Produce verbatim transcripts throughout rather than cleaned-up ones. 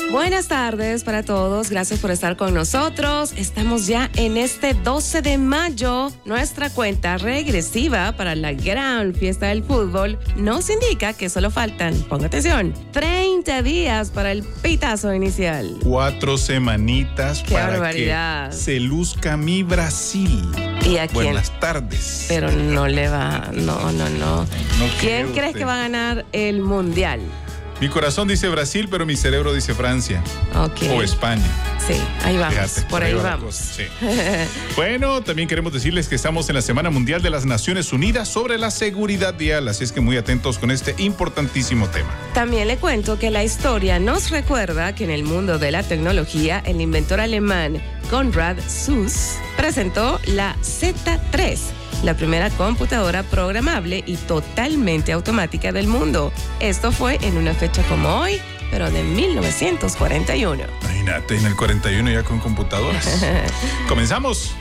Buenas tardes para todos, gracias por estar con nosotros. Estamos ya en este doce de mayo. Nuestra cuenta regresiva para la gran fiesta del fútbol nos indica que solo faltan, ponga atención, treinta días para el pitazo inicial. Cuatro semanitas ¡Qué para barbaridad! que se luzca mi Brasil. ¿Y a quién? Buenas tardes. Pero no le va, no, no, no. no ¿Quién crees usted. que va a ganar el mundial? Mi corazón dice Brasil, pero mi cerebro dice Francia. Ok. O España. Sí, ahí vamos, Fíjate, por ahí va la vamos. cosa, sí. Bueno, también queremos decirles que estamos en la Semana Mundial de las Naciones Unidas sobre la seguridad vial, así es que muy atentos con este importantísimo tema. También le cuento que la historia nos recuerda que en el mundo de la tecnología, el inventor alemán Konrad Zuse presentó la Z tres, la primera computadora programable y totalmente automática del mundo. Esto fue en una fecha como hoy, pero de mil novecientos cuarenta y uno. Imagínate, en el cuarenta y uno ya con computadoras. Comenzamos.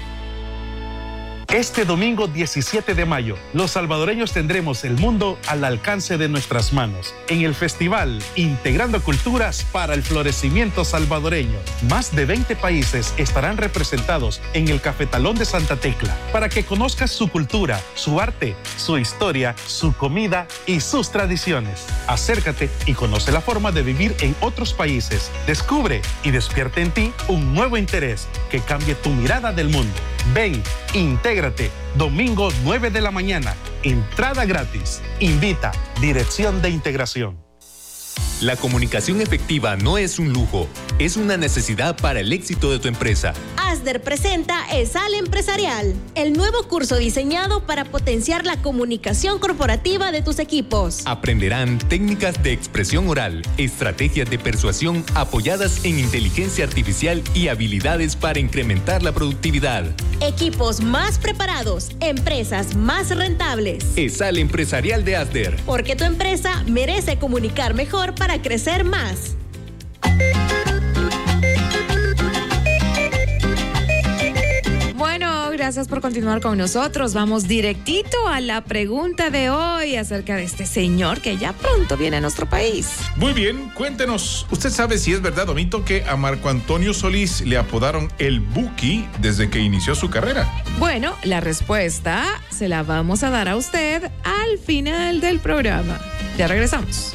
Este domingo diecisiete de mayo, los salvadoreños tendremos el mundo al alcance de nuestras manos en el festival Integrando Culturas para el Florecimiento Salvadoreño. Más de veinte países estarán representados en el Cafetalón de Santa Tecla para que conozcas su cultura, su arte, su historia, su comida y sus tradiciones. Acércate y conoce la forma de vivir en otros países. Descubre y despierta en ti un nuevo interés que cambie tu mirada del mundo. Ven, intégrate, domingo nueve de la mañana, entrada gratis. Invita, Dirección de Integración. La comunicación efectiva no es un lujo, es una necesidad para el éxito de tu empresa. Asder presenta ESAL Empresarial, el nuevo curso diseñado para potenciar la comunicación corporativa de tus equipos. Aprenderán técnicas de expresión oral, estrategias de persuasión apoyadas en inteligencia artificial y habilidades para incrementar la productividad. Equipos más preparados, empresas más rentables. ESAL Empresarial de Asder. Porque tu empresa merece comunicar mejor para crecer más. Bueno, gracias por continuar con nosotros. Vamos directito a la pregunta de hoy acerca de este señor que ya pronto viene a nuestro país. Muy bien, cuéntenos. ¿Usted sabe si es verdad o mito que a Marco Antonio Solís le apodaron el Buki desde que inició su carrera? Bueno, la respuesta se la vamos a dar a usted al final del programa. Ya regresamos.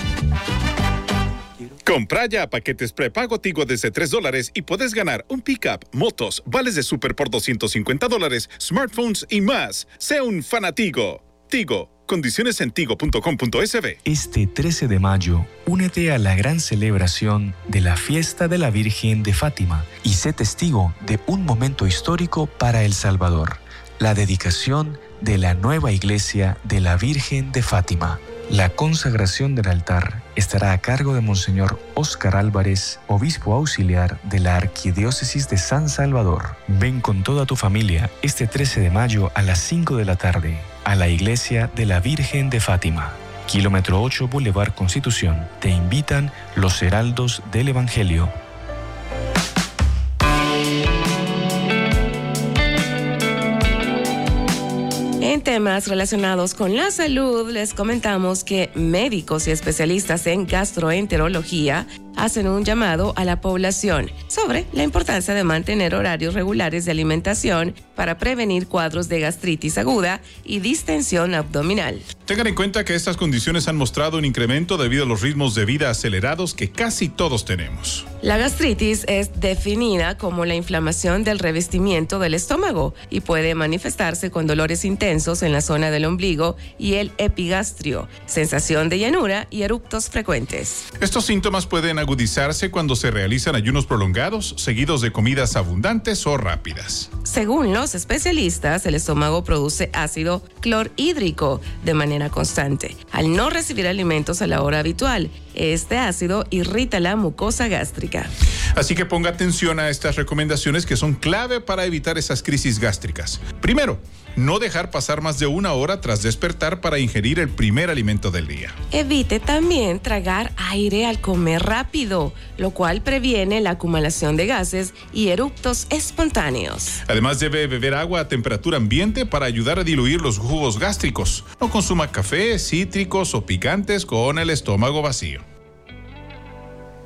Compra ya paquetes prepago Tigo desde tres dólares y puedes ganar un pick-up, motos, vales de súper por doscientos cincuenta dólares, smartphones y más. Sea un fanatigo. Tigo. Condiciones en tigo punto com punto es be. Este trece de mayo, únete a la gran celebración de la fiesta de la Virgen de Fátima y sé testigo de un momento histórico para El Salvador, la dedicación de la nueva iglesia de la Virgen de Fátima. La consagración del altar estará a cargo de Monseñor Óscar Álvarez, obispo auxiliar de la Arquidiócesis de San Salvador. Ven con toda tu familia este trece de mayo a las cinco de la tarde a la iglesia de la Virgen de Fátima. Kilómetro ocho, Boulevard Constitución. Te invitan los heraldos del Evangelio. En temas relacionados con la salud, les comentamos que médicos y especialistas en gastroenterología hacen un llamado a la población sobre la importancia de mantener horarios regulares de alimentación para prevenir cuadros de gastritis aguda y distensión abdominal. Tengan en cuenta que estas condiciones han mostrado un incremento debido a los ritmos de vida acelerados que casi todos tenemos. La gastritis es definida como la inflamación del revestimiento del estómago y puede manifestarse con dolores intensos en la zona del ombligo y el epigastrio, sensación de llanura y eruptos frecuentes. Estos síntomas pueden agudizarse cuando se realizan ayunos prolongados, seguidos de comidas abundantes o rápidas. Según los especialistas, el estómago produce ácido clorhídrico de manera constante. Al no recibir alimentos a la hora habitual, este ácido irrita la mucosa gástrica. Así que ponga atención a estas recomendaciones que son clave para evitar esas crisis gástricas. Primero, no dejar pasar más de una hora tras despertar para ingerir el primer alimento del día. Evite también tragar aire al comer rápido, lo cual previene la acumulación de gases y eructos espontáneos. Además, debe beber agua a temperatura ambiente para ayudar a diluir los jugos gástricos. No consuma café, cítricos o picantes con el estómago vacío.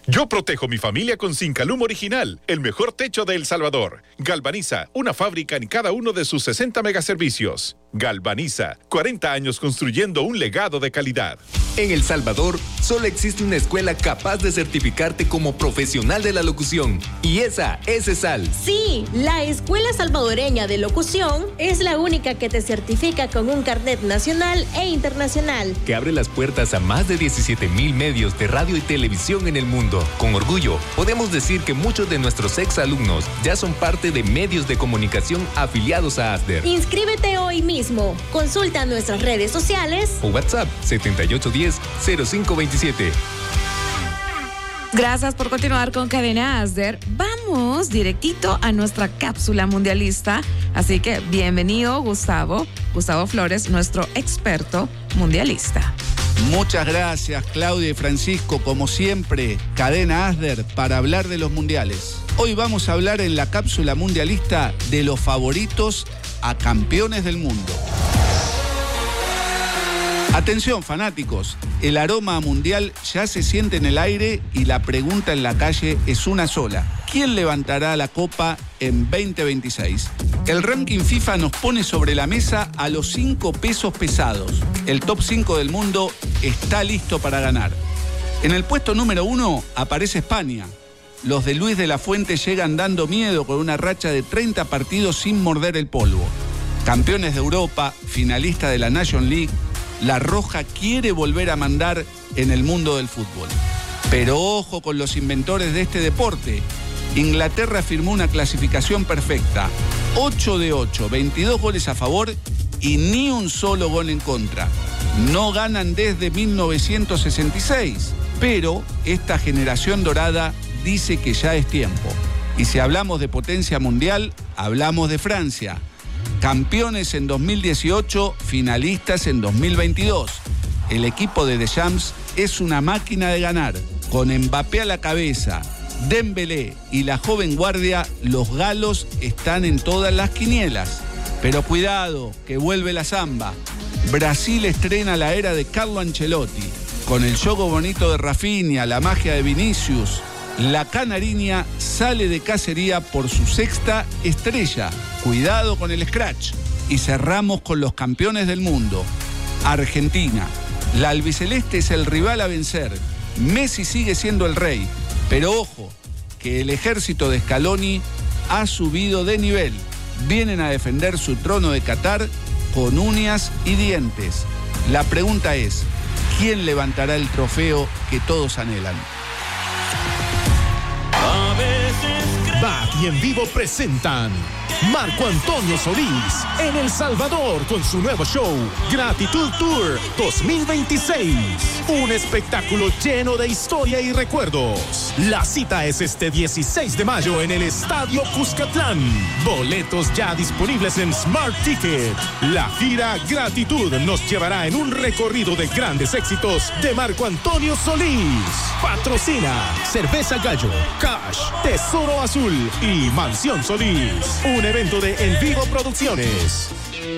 Yo protejo mi familia con Zincalum Original, el mejor techo de El Salvador. Galvaniza, una fábrica en cada uno de sus sesenta megaservicios. Galvaniza, cuarenta años construyendo un legado de calidad. En El Salvador, solo existe una escuela capaz de certificarte como profesional de la locución. Y esa es ESAL. Sí, la Escuela Salvadoreña de Locución es la única que te certifica con un carnet nacional e internacional. Que abre las puertas a más de diecisiete mil medios de radio y televisión en el mundo. Con orgullo, podemos decir que muchos de nuestros exalumnos ya son parte de medios de comunicación afiliados a ASDER. Inscríbete hoy mismo. Consulta nuestras redes sociales o WhatsApp setenta y ocho diez cero cinco veintisiete. Gracias por continuar con Cadena ASDER. Vamos directito a nuestra cápsula mundialista. Así que bienvenido, Gustavo. Gustavo Flores, nuestro experto mundialista. Muchas gracias, Claudia y Francisco. Como siempre, Cadena ASDER para hablar de los mundiales. Hoy vamos a hablar en la cápsula mundialista de los favoritos a campeones del mundo. Atención, fanáticos, el aroma mundial ya se siente en el aire y la pregunta en la calle es una sola. ¿Quién levantará la copa en veinte veintiséis? El ranking FIFA nos pone sobre la mesa a los cinco pesos pesados. El top cinco del mundo está listo para ganar. En el puesto número uno aparece España. Los de Luis de la Fuente llegan dando miedo con una racha de treinta partidos sin morder el polvo. Campeones de Europa, finalista de la Nations League, la Roja quiere volver a mandar en el mundo del fútbol. Pero ojo con los inventores de este deporte. Inglaterra firmó una clasificación perfecta. ocho de ocho, veintidós goles a favor y ni un solo gol en contra. No ganan desde mil novecientos sesenta y seis, pero esta generación dorada dice que ya es tiempo. Y si hablamos de potencia mundial, hablamos de Francia. Campeones en dos mil dieciocho, finalistas en dos mil veintidós. El equipo de Deschamps es una máquina de ganar. Con Mbappé a la cabeza, Dembélé y la joven guardia, los galos están en todas las quinielas. Pero cuidado, que vuelve la samba. Brasil estrena la era de Carlo Ancelotti. Con el juego bonito de Rafinha, la magia de Vinicius, la canariña sale de cacería por su sexta estrella. Cuidado con el scratch. Y cerramos con los campeones del mundo. Argentina. La albiceleste es el rival a vencer. Messi sigue siendo el rey. Pero ojo, que el ejército de Scaloni ha subido de nivel. Vienen a defender su trono de Qatar con uñas y dientes. La pregunta es, ¿quién levantará el trofeo que todos anhelan? Back y En Vivo presentan Marco Antonio Solís en El Salvador con su nuevo show Gratitud Tour dos mil veintiséis. Un espectáculo lleno de historia y recuerdos. La cita es este dieciséis de mayo en el Estadio Cuscatlán. Boletos ya disponibles en Smart Ticket. La gira Gratitud nos llevará en un recorrido de grandes éxitos de Marco Antonio Solís. Patrocina Cerveza Gallo, Cash, Tesoro Azul y Mansión Solís. Un evento de En Vivo Producciones.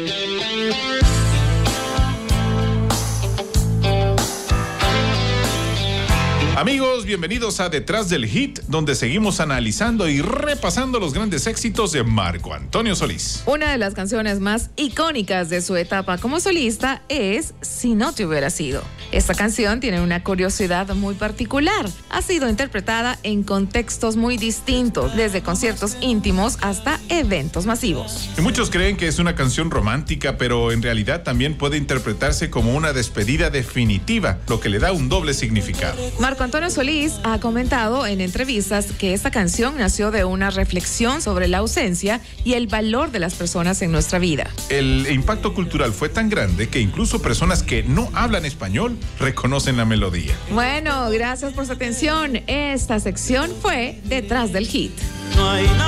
Amigos, bienvenidos a Detrás del Hit, donde seguimos analizando y repasando los grandes éxitos de Marco Antonio Solís. Una de las canciones más icónicas de su etapa como solista es Si no te hubiera sido. Esta canción tiene una curiosidad muy particular. Ha sido interpretada en contextos muy distintos, desde conciertos íntimos hasta eventos masivos. Y muchos creen que es una canción romántica, pero en realidad también puede interpretarse como una despedida definitiva, lo que le da un doble significado. Marco Antonio Solís ha comentado en entrevistas que esta canción nació de una reflexión sobre la ausencia y el valor de las personas en nuestra vida. El impacto cultural fue tan grande que incluso personas que no hablan español reconocen la melodía. Bueno, gracias por su atención. Esta sección fue Detrás del Hit. No hay nada.